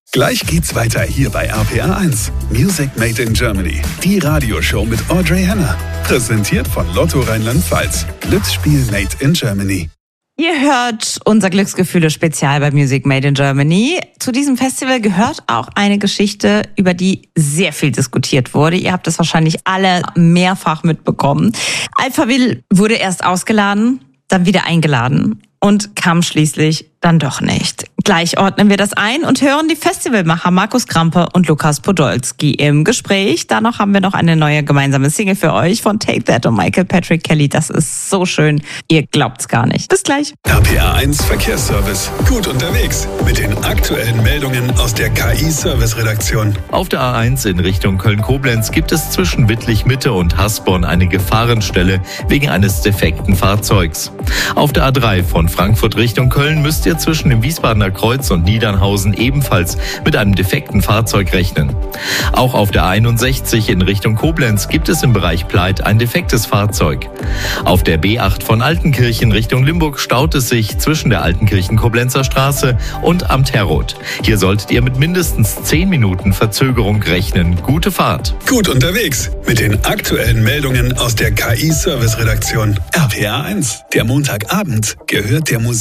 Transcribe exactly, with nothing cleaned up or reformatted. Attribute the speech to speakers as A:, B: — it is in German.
A: Gleich geht's weiter hier bei R P R eins. Music Made in Germany. Die Radioshow mit Audrey Henner. Präsentiert von Lotto Rheinland-Pfalz. Glücksspiel Made in Germany.
B: Ihr hört unser Glücksgefühle-Spezial bei Music Made in Germany. Zu diesem Festival gehört auch eine Geschichte, über die sehr viel diskutiert wurde. Ihr habt es wahrscheinlich alle mehrfach mitbekommen. Alphaville wurde erst ausgeladen, dann wieder eingeladen und kam schließlich dann doch nicht. Gleich ordnen wir das ein und hören die Festivalmacher Markus Krampe und Lukas Podolski im Gespräch. Danach haben wir noch eine neue gemeinsame Single für euch von Take That und Michael Patrick Kelly. Das ist so schön. Ihr glaubt's gar nicht. Bis gleich.
A: R P R eins Verkehrsservice. Gut unterwegs mit den aktuellen Meldungen aus der K I-Service-Redaktion.
C: Auf der A eins in Richtung Köln-Koblenz gibt es zwischen Wittlich-Mitte und Hasborn eine Gefahrenstelle wegen eines defekten Fahrzeugs. Auf der A drei von Frankfurt Richtung Köln müsst ihr zwischen dem Wiesbadener Kreuz und Niedernhausen ebenfalls mit einem defekten Fahrzeug rechnen. Auch auf der einundsechzig in Richtung Koblenz gibt es im Bereich Pleit ein defektes Fahrzeug. Auf der B acht von Altenkirchen Richtung Limburg staut es sich zwischen der Altenkirchen-Koblenzer Straße und Amt Herrod. Hier solltet ihr mit mindestens zehn Minuten Verzögerung rechnen. Gute Fahrt.
A: Gut unterwegs mit den aktuellen Meldungen aus der K I-Service-Redaktion. R P R eins. Der Montagabend gehört der Musik.